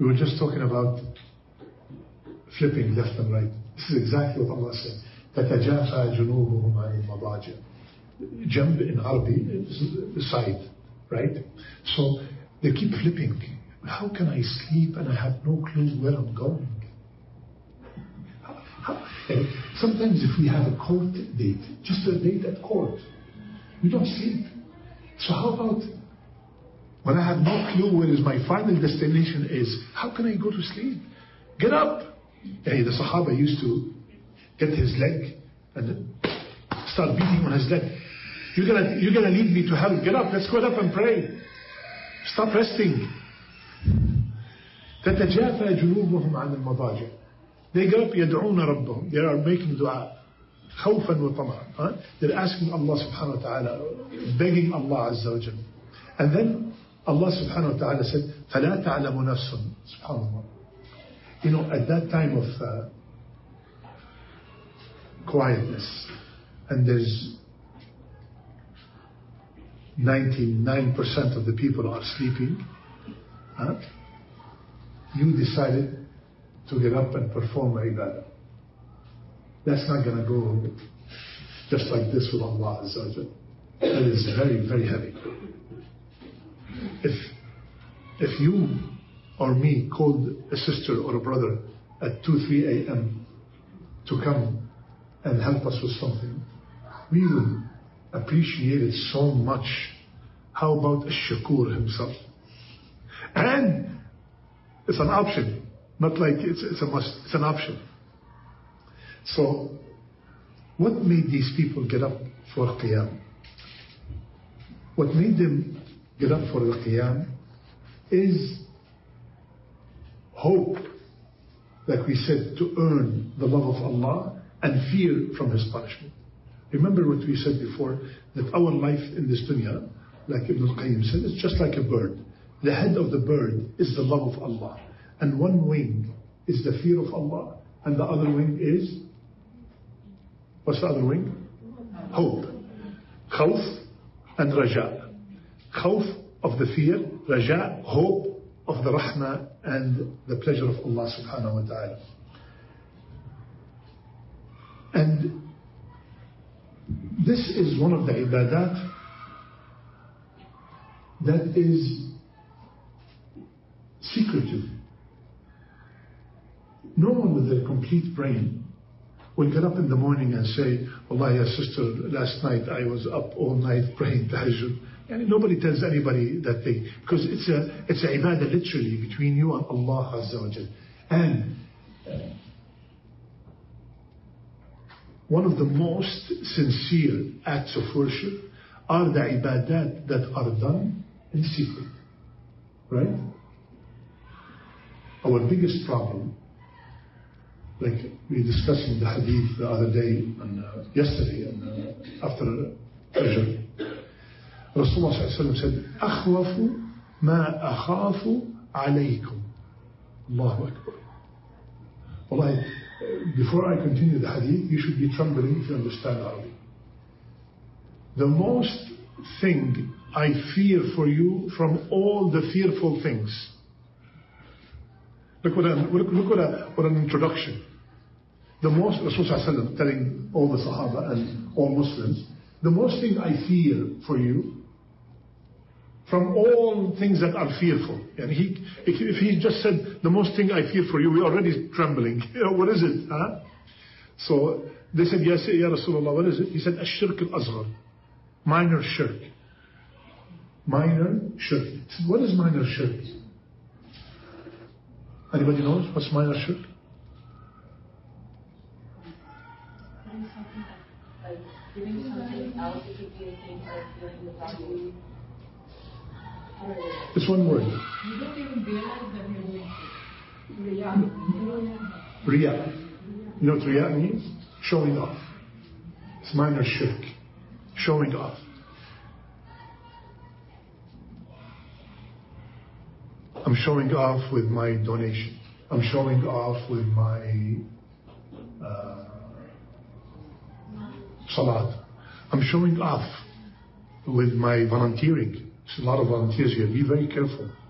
We were just talking about flipping left and right. This is exactly what Allah said. تَتَجَافَى جُنُوبُهُمْ عَنِ الْمَضَاجِعِ. Jamb in Arabic is side, right? So they keep flipping. How can I sleep and I have no clue where I'm going? Sometimes if we have a court date, just a date at court, we don't sleep. So how about when I have no clue where is my final destination is, how can I go to sleep? Get up! Hey, the Sahaba used to get his leg and start beating on his leg. You're gonna lead me to hell. Get up, let's go up and pray. Stop resting. تَتَجَافَى جُنُوبُهُمْ عَنِ الْمَضَاجِعِ. They get up, يَدْعُونَ رَبَّهُم. They are making dua. خوفا وطمعا. They're asking Allah subhanahu wa ta'ala, begging Allah azza wa jalla. And then Allah subhanahu wa ta'ala said, فَلَا تَعْلَمُ نَفْسٌ. Subhanallah. You know, at that time of quietness, and there's 99% of the people are sleeping, you decided to get up and perform ibadah. That's not going to go just like this with Allah Azza wa Jal. That is very, very heavy. If you or me called a sister or a brother at 2-3 a.m. to come and help us with something, we would appreciate it so much. How about Ash-Shakur himself? And it's an option, not like it's a must, it's an option. So what made these people get up for Qiyam? What made them get up for the Qiyam is hope, like we said, to earn the love of Allah and fear from His punishment. Remember what we said before, that our life in this dunya, like Ibn al-Qayyim said, is just like a bird. The head of the bird is the love of Allah, and one wing is the fear of Allah, and the other wing is, what's the other wing? Hope. Khawf and Raja. Khawf of the fear, Raja, hope of the rahmah and the pleasure of Allah subhanahu wa ta'ala. And this is one of the ibadat that is secretive. No one with a complete brain will get up in the morning and say, Wallahi, ya sister, last night I was up all night praying tahajjud. And nobody tells anybody that thing, because it's a ibadah literally between you and Allah Azza wa Jal. And one of the most sincere acts of worship are the ibadat that are done in secret. Right? Our biggest problem, like we discussed in the hadith the other day and yesterday and after Fajr, Rasulullah said, أخوف ما أخاف عليكم. Allahu Akbar. Wallahi, before I continue the hadith, you should be trembling if you understand Arabic. The most thing I fear for you from all the fearful things. Look what an introduction. The most, Rasulullah telling all the Sahaba and all Muslims, the most thing I fear for you from all things that are fearful. And if he just said, the most thing I fear for you, we're already trembling. What is it? Huh? So they said, yes, Ya Rasulullah, what is it? He said, Ash-Shirk al-Azghar. Minor shirk. Minor shirk. Said, what is minor shirk? Anybody knows what's minor shirk? Like giving something else if you feel things like doing the property. It's one word. You don't even realize that you're doing it. Riya. You know what riya means? Showing off. It's minor shirk. Showing off. I'm showing off with my donation. I'm showing off with my salat. I'm showing off with my volunteering. There's a lot of volunteers here. Be very careful.